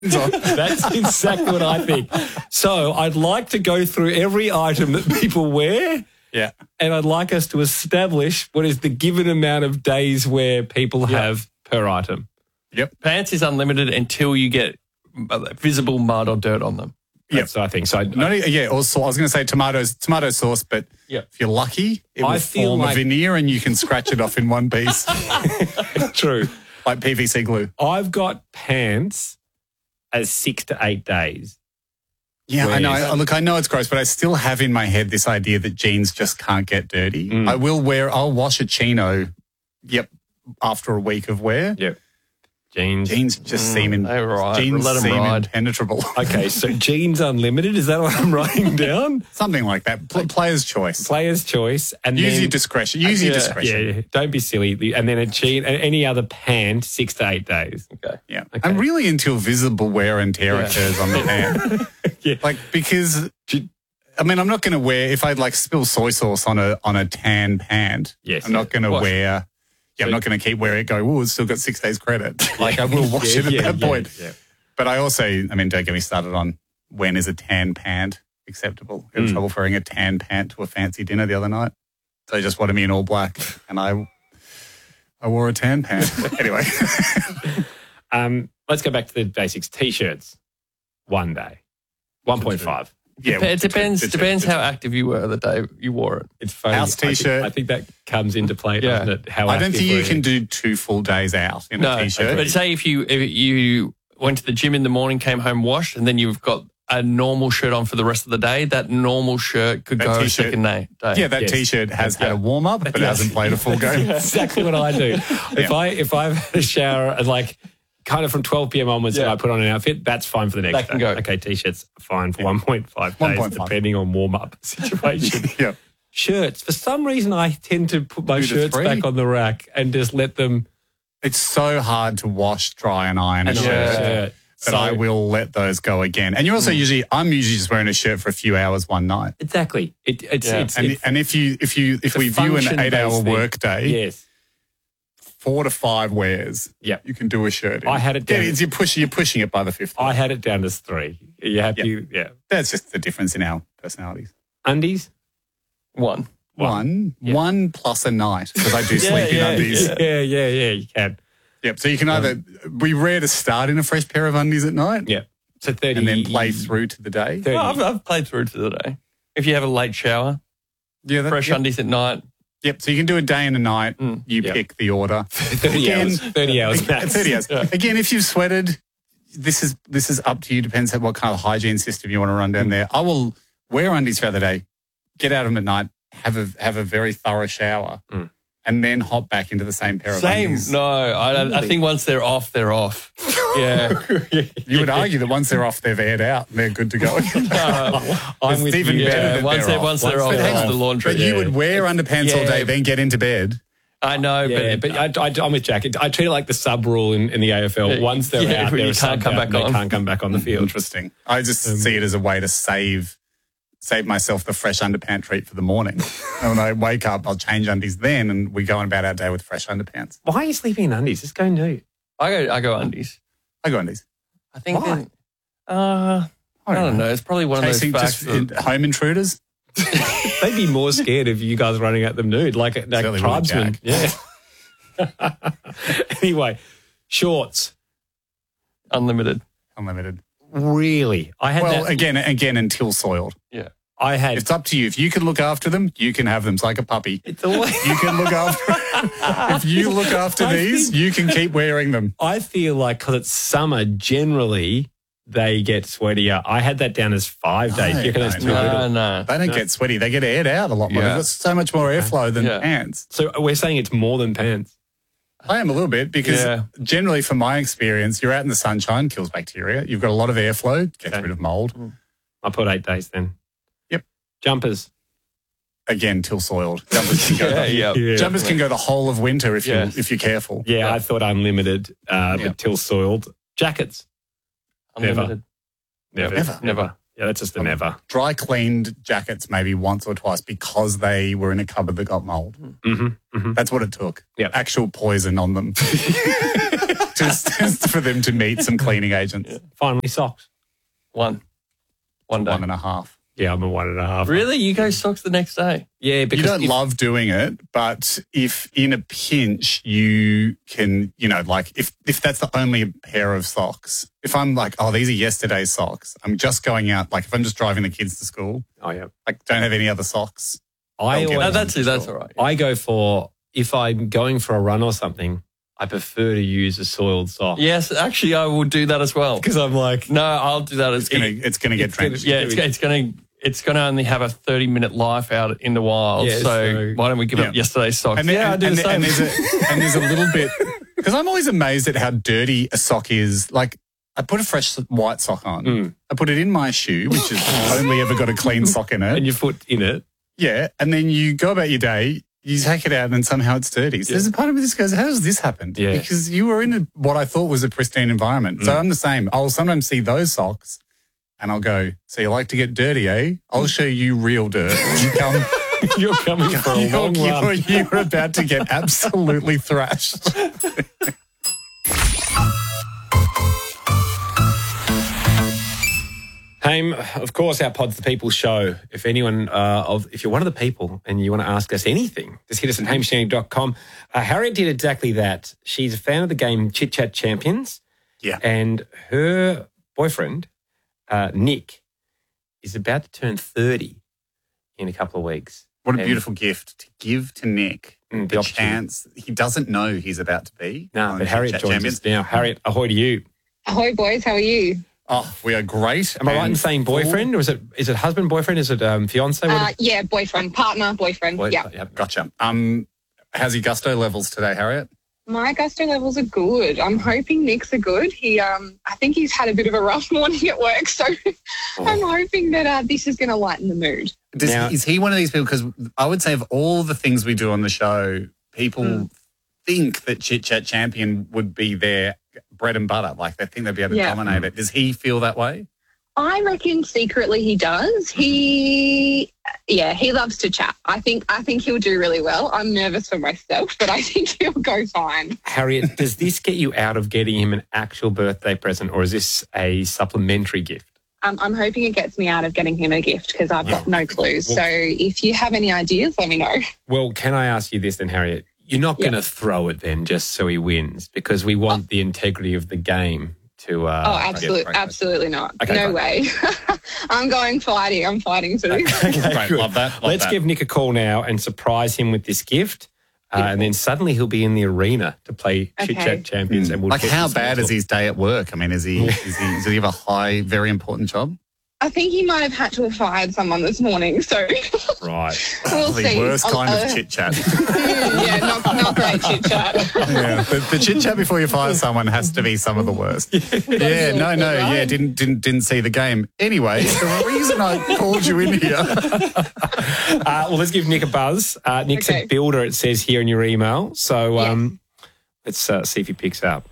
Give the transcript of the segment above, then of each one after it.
That's exactly what I think. So I'd like to go through every item that people wear. Yeah. And I'd like us to establish what is the given amount of days wear people have per item. Yep. Pants is unlimited until you get visible mud or dirt on them. Yep. So I think so. Also, I was going to say tomato sauce, but if you're lucky, it will form a veneer and you can scratch it off in one piece. True. Like PVC glue. I've got pants as 6 to 8 days. Yeah, I know. Look, I know it's gross, but I still have in my head this idea that jeans just can't get dirty. I'll wash a chino, after a week of wear. Yep. Jeans just seem impenetrable. Okay, so jeans unlimited, is that what I'm writing down? Something like that. Player's choice. Player's choice. And use your discretion. Use your discretion. Yeah, don't be silly. And then a jean, any other pant, 6 to 8 days. Okay. Yeah. Okay. And really until visible wear and tear occurs on the pant. Because I'm not going to wear, if I spill soy sauce on a tan pant, I'm not going to wear... I'm not going to keep wearing it going, it's still got 6 days credit. I will wash it at that point. Yeah. But I also, don't get me started on when is a tan pant acceptable. I had trouble wearing a tan pant to a fancy dinner the other night. So they just wanted me in all black and I wore a tan pant. Anyway. Let's go back to the basics. T-shirts, 1 day, 1.5. Yeah, it depends how active you were the day you wore it. It's funny. House T-shirt. I think that comes into play, doesn't it? I don't think you can do 2 full days out in a T-shirt. But say if you went to the gym in the morning, came home, washed, and then you've got a normal shirt on for the rest of the day, that normal shirt could go a second day. Yeah, that T-shirt has had a warm-up, but hasn't played a full game. Exactly what I do. If I've had a shower and kind of from 12 p.m. onwards and I put on an outfit, that's fine for the next day. Okay, T-shirts fine for 1.5 days, depending on warm-up situation. Shirts. For some reason, I tend to put my shirts back on the rack and just let them... It's so hard to wash, dry and iron a shirt. But I will let those go again. And you're also I'm usually just wearing a shirt for a few hours one night. Exactly. And if we view an 8-hour work day... Yes. 4 to 5 wears. Yeah, you can do a shirt. I had it down. You're pushing it by the 5th. I had it down as 3. Are you happy? Yeah. That's just the difference in our personalities. Undies? 1. 1 plus a night because I do sleep in undies. Yeah. You can. Yep. So you can either be rare to start in a fresh pair of undies at night. Yeah. So 30 and then play through to the day. I've played through to the day. If you have a late shower, fresh undies at night. Yep, so you can do a day and a night. You pick the order. 30 hours. 30 hours. Yeah. Again, if you've sweated, this is up to you. Depends on what kind of hygiene system you want to run down there. I will wear undies throughout the day, get out of them at night, have a very thorough shower, and then hop back into the same pair of undies. No, I think once they're off, they're off. Yeah. You would argue that once they're off, they've aired out and they're good to go. I'm with even you. better that once they're off, it's the laundry. But you would wear underpants all day, then get into bed. I know, but I'm with Jack. I treat it like the sub rule in the AFL. Once they're out, they can't come back on the field. Interesting. I just see it as a way to save myself the fresh underpant treat for the morning. And when I wake up, I'll change undies then, and we go on about our day with fresh underpants. Why are you sleeping in undies? Just go nude. I go undies. I go undies. I think. Why? I don't know. It's probably one of those facts. Home intruders. They'd be more scared of you guys running at them nude, like tribesmen. Yeah. Anyway, shorts. Unlimited. Really? I had that. Again, until soiled. Yeah. It's up to you. If you can look after them, you can have them. It's like a puppy. It's always... You can look after... If you look after these, you can keep wearing them. I feel like because it's summer, generally, they get sweatier. I had that down as 5 days. No, you reckon that's too little? No. They don't get sweaty. They get aired out a lot more. They've got so much more airflow than pants. So we're saying it's more than pants. I am a little bit because generally, from my experience, you're out in the sunshine, kills bacteria. You've got a lot of airflow, gets rid of mold. I put 8 days then. Yep. Jumpers. Again, till soiled. Jumpers can go. Jumpers can go the whole of winter if you're careful. Yeah, I thought unlimited, but till soiled. Jackets. Unlimited. Never. Yeah, that's just a never. Dry cleaned jackets maybe once or twice because they were in a cupboard that got mold. Mm-hmm. That's what it took. Yeah, actual poison on them to just for them to meet some cleaning agents. Yeah. Finally, socks. One day. 1.5. Yeah, I'm a 1.5. Really? You go socks the next day? Yeah, because you don't love doing it, but if in a pinch you can, like if that's the only pair of socks, if I'm like, oh, these are yesterday's socks, I'm just going out, like if I'm just driving the kids to school, like don't have any other socks. That's all right. I go for, if I'm going for a run or something, I prefer to use a soiled sock. Yes, actually, I will do that as well. Because I'm like, no, I'll do that. It's going to get drenched. It's going to only have a 30-minute life out in the wild. Yeah, so why don't we give up yesterday's socks? I do the same. And there's a little bit, because I'm always amazed at how dirty a sock is. Like, I put a fresh white sock on. I put it in my shoe, which has only ever got a clean sock in it. And your foot in it. Yeah. And then you go about your day, you take it out and then somehow it's dirty. So there's a part of me that goes, how does this happen? Yeah. Because you were in what I thought was a pristine environment. So I'm the same. I'll sometimes see those socks and I'll go, so you like to get dirty, eh? I'll show you real dirt. You're coming for a long run. You're about to get absolutely thrashed. Haim, of course, our Pod's the People show. If anyone, if you're one of the people and you want to ask us anything, just hit us at hamishandy.com. Harriet did exactly that. She's a fan of the game Chit Chat Champions. Yeah. And her boyfriend, Nick, is about to turn 30 in a couple of weeks. What a beautiful gift to give to Nick. The chance. He doesn't know he's about to be. No, but Harriet joins us now. Harriet, ahoy to you. Ahoy, boys. How are you? Oh, we are great. Am I right in saying boyfriend, or is it husband, boyfriend? Is it fiance? Yeah, boyfriend, partner, boyfriend. Yeah, gotcha. How's your gusto levels today, Harriet? My gusto levels are good. I'm hoping Nick's are good. I think he's had a bit of a rough morning at work, so I'm hoping that this is going to lighten the mood. Is he one of these people? Because I would say of all the things we do on the show, people think that Chit Chat Champion would be their bread and butter. Like they think they'd be able to dominate it. Does he feel that way? I reckon secretly he does. He loves to chat. I think he'll do really well. I'm nervous for myself, but I think he'll go fine. Harriet, does this get you out of getting him an actual birthday present, or is this a supplementary gift? I'm hoping it gets me out of getting him a gift because I've got no clues. So if you have any ideas, let me know. Well, can I ask you this then, Harriet? You're not going to throw it then just so he wins, because we want the integrity of the game to... absolutely not. Okay, no way. I'm fighting. I'm fighting too. Okay, love that. Let's give Nick a call now and surprise him with this gift. And then suddenly he'll be in the arena to play Chit Chat Champions. And we'll how bad is his day at work? I mean, does he have a high, very important job? I think he might have had to have fired someone this morning, so... Right. We'll the see. Worst kind of chit-chat. Not great chit-chat. Yeah, the chit-chat before you fire someone has to be some of the worst. Didn't see the game. Anyway, the reason I called you in here... well, let's give Nick a buzz. Nick's a builder, it says here in your email. So let's see if he picks up.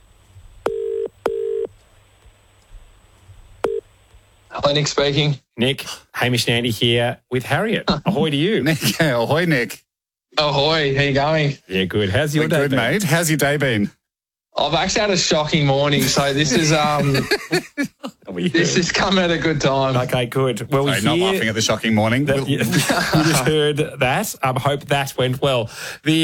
Hello, Nick speaking. Nick, Hamish and Andy here with Harriet. Ahoy to you. Nick, ahoy, Nick. Ahoy, how you going? Yeah, good. How's your day been? Mate. How's your day been? I've actually had a shocking morning, so this is this has come at a good time. Okay, good. Well, sorry, not laughing at the shocking morning. You just heard that. I hope that went well. The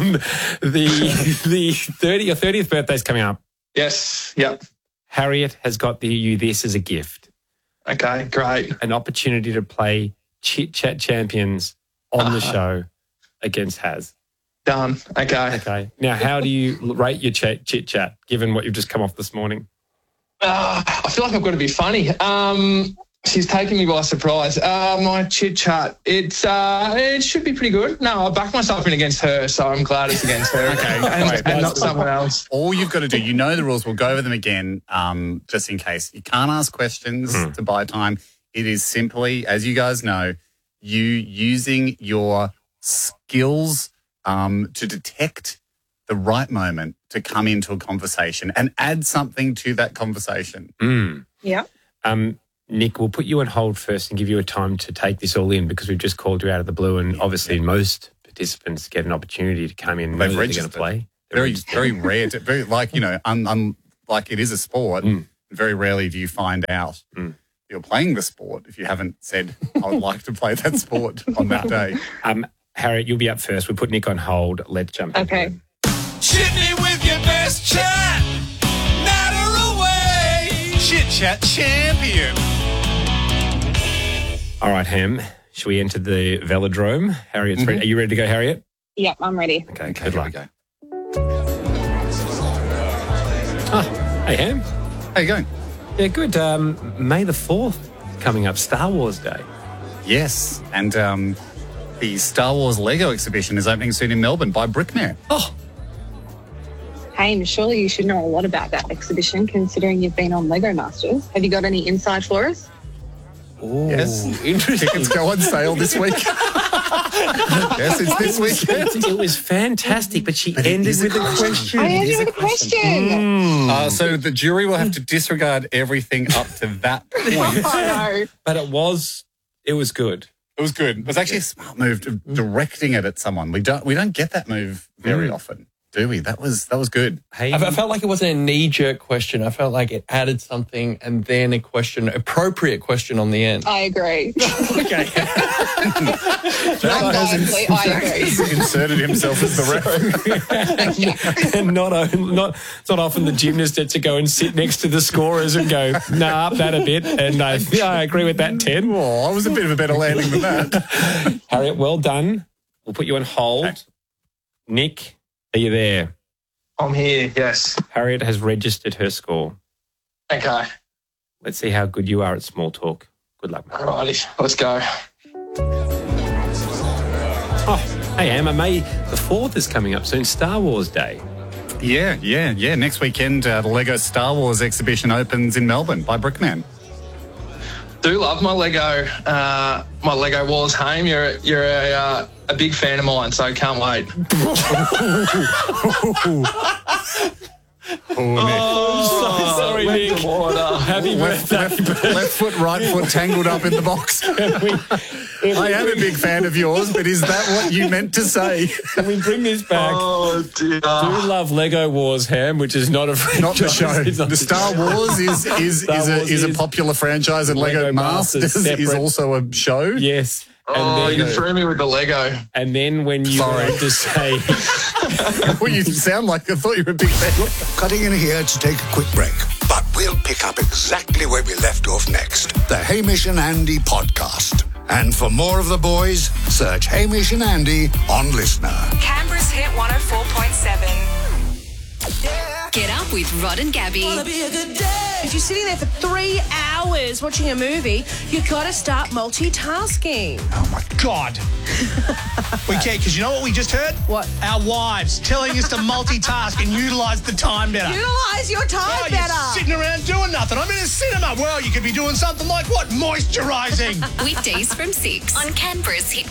30th birthday's coming up. Yes. Yep. Harriet has got you this as a gift. Okay, great. An opportunity to play Chit Chat Champions on the show against Haz. Done. Okay. Now, how do you rate your chit chat, given what you've just come off this morning? I feel like I've got to be funny. She's taken me by surprise. My chit chat, it should be pretty good. No, I backed myself in against her, so I'm glad it's against her. and not someone else. All you've got to do, you know the rules. We'll go over them again, just in case. You can't ask questions to buy time. It is simply, as you guys know, you using your skills to detect the right moment to come into a conversation and add something to that conversation. Yeah. Nick, we'll put you on hold first and give you a time to take this all in, because we've just called you out of the blue, and obviously most participants get an opportunity to come in. They're going to play. Very rare. Very like, you know, like it is a sport. Very rarely do you find out you're playing the sport if you haven't said, I would like to play that sport on that day. Harriet, you'll be up first. We'll put Nick on hold. Let's jump in. Okay. Chit me with your best chat. Natter away. Chit Chat Champion. All right, Ham. Shall we enter the velodrome? Harriet's ready. Are you ready to go, Harriet? Yep, I'm ready. Okay, good luck. Go. Hey, Ham. How you going? Yeah, good. May the 4th coming up, Star Wars Day. Yes, and the Star Wars Lego exhibition is opening soon in Melbourne by Brickman. Oh. Hey, surely you should know a lot about that exhibition, considering you've been on Lego Masters. Have you got any insight for us? Oh, yes. Interesting. Tickets go on sale this week. Yes, it's this weekend. It was fantastic, but she ended with a question. I ended with a question. So the jury will have to disregard everything up to that point. No. But it was good. It was good. It was actually a smart move of directing it at someone. We don't get that move very often, do we? That was good. Hey, I felt like it wasn't a knee-jerk question. I felt like it added something and then a question, appropriate question on the end. I agree. Okay. I agree. Inserted himself as the ref. And it's not often the gymnast gets to go and sit next to the scorers and go, nah, up that a bit. And I agree with that, 10. Oh, I was a bit of a better landing than that. Harriet, well done. We'll put you on hold. Okay. Nick, are you there? I'm here, yes. Harriet has registered her score. Okay. Let's see how good you are at small talk. Good luck, mate. All righty, let's go. Oh, hey, Emma, May the 4th is coming up soon, Star Wars Day. Yeah. Next weekend, the Lego Star Wars exhibition opens in Melbourne by Brickman. Do love my Lego Wars, Haim. You're a big fan of mine, so can't wait. So sorry, Nick. Happy birthday. Left foot, right foot tangled up in the box. I am a big fan of yours, but is that what you meant to say? Can we bring this back? Oh, dear. Do love Lego Wars, Ham, which is not a franchise. Not the show. The Star Wars is a popular franchise, and Lego Masters is also a show. Yes. And then, you threw me with the Lego. And then when you wanted to say... Well, you sound like I thought you were a big fan. Cutting in here to take a quick break, but we'll pick up exactly where we left off next. The Hamish and Andy podcast. And for more of the boys, search Hamish and Andy on Listener. Canberra's Hit 104.7. Get up with Rod and Gabby. If you're sitting there for 3 hours watching a movie, you've got to start multitasking. Oh, my God. We can't, because you know what we just heard? What? Our wives telling us to multitask and utilise the time better. Utilise your time better. You're sitting around doing nothing. I'm in a cinema. Well, you could be doing something like what? Moisturising. Weekdays from 6 on Canberra's Hit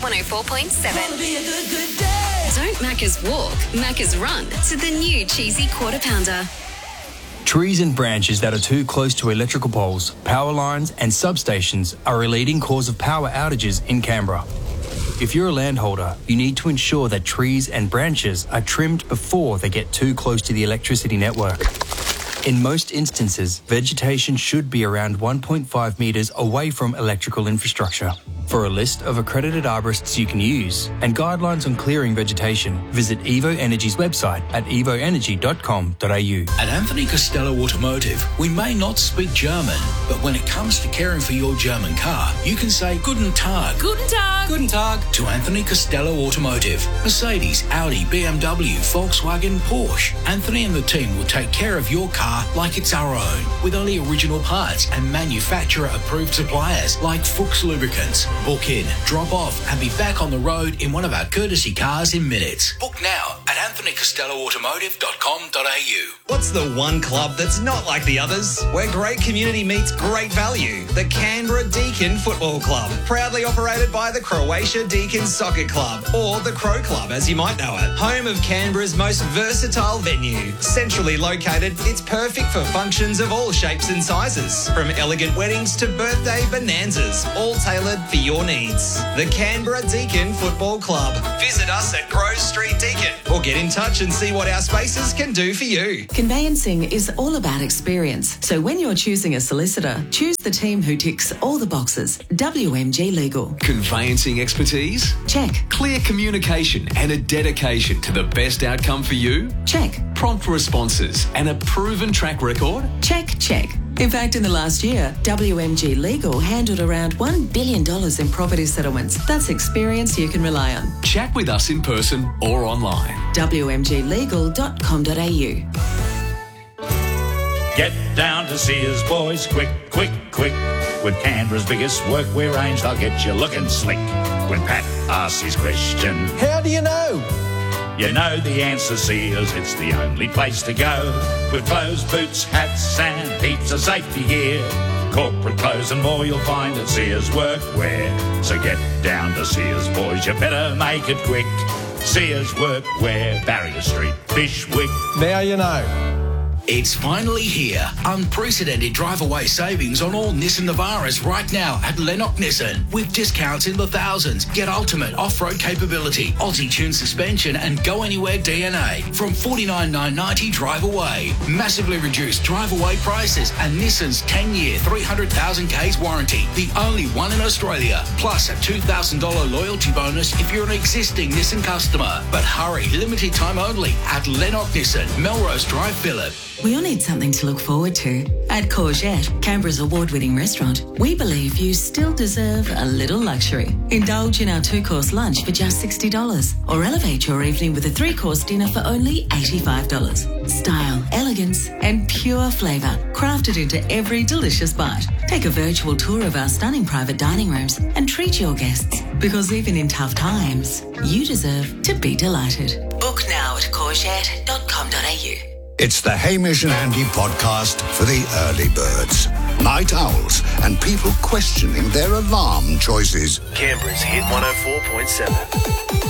104.7. Don't Macca's walk, Macca's run to the new cheesy quarter pounder. Trees and branches that are too close to electrical poles, power lines and substations are a leading cause of power outages in Canberra. If you're a landholder, you need to ensure that trees and branches are trimmed before they get too close to the electricity network. In most instances, vegetation should be around 1.5 metres away from electrical infrastructure. For a list of accredited arborists you can use and guidelines on clearing vegetation, visit Evo Energy's website at evoenergy.com.au. At Anthony Costello Automotive, we may not speak German, but when it comes to caring for your German car, you can say Guten Tag. Guten Tag. Guten Tag to Anthony Costello Automotive. Mercedes, Audi, BMW, Volkswagen, Porsche. Anthony and the team will take care of your car like it's our own, with only original parts and manufacturer-approved suppliers like Fuchs Lubricants. Book in, drop off, and be back on the road in one of our courtesy cars in minutes. Book now at anthonycostelloautomotive.com.au. What's the one club that's not like the others? Where great community meets great value. The Canberra Deakin Football Club. Proudly operated by the Croatia Deakin Soccer Club, or the Crow Club as you might know it. Home of Canberra's most versatile venue. Centrally located, it's perfect for functions of all shapes and sizes. From elegant weddings to birthday bonanzas, all tailored for your needs. The Canberra Deakin Football Club. Visit us at Grove Street Deakin or get in in touch and see what our spaces can do for you. Conveyancing is all about experience. So when you're choosing a solicitor, choose the team who ticks all the boxes. WMG Legal. Conveyancing expertise? Check. Clear communication and a dedication to the best outcome for you? Check. Prompt responses and a proven track record? Check, check. In fact, in the last year, WMG Legal handled around $1 billion in property settlements. That's experience you can rely on. Chat with us in person or online. WMGlegal.com.au. Get down to Sears, boys, quick, quick, quick. With Canberra's biggest workwear range, they'll get you looking slick. When Pat asks his question, how do you know? You know the answer, Sears, it's the only place to go. With clothes, boots, hats and heaps of safety gear. Corporate clothes and more you'll find at Sears Workwear. So get down to Sears, boys, you better make it quick. Sears Workwear, Barrier Street, Bishwick. Now you know. It's finally here. Unprecedented drive-away savings on all Nissan Navaras right now at Lennox Nissan. With discounts in the thousands. Get ultimate off-road capability, Aussie-tuned suspension and go-anywhere DNA from $49,990 drive-away. Massively reduced drive-away prices and Nissan's 10-year, 300,000 Ks warranty. The only one in Australia. Plus a $2,000 loyalty bonus if you're an existing Nissan customer. But hurry, limited time only at Lennox Nissan, Melrose Drive, Phillip. We all need something to look forward to. At Courgette, Canberra's award-winning restaurant, we believe you still deserve a little luxury. Indulge in our 2-course lunch for just $60 or elevate your evening with a 3-course dinner for only $85. Style, elegance and pure flavour crafted into every delicious bite. Take a virtual tour of our stunning private dining rooms and treat your guests, because even in tough times, you deserve to be delighted. Book now at courgette.com.au. It's the Hamish and Andy podcast for the early birds, night owls, and people questioning their alarm choices. Canberra's Hit 104.7.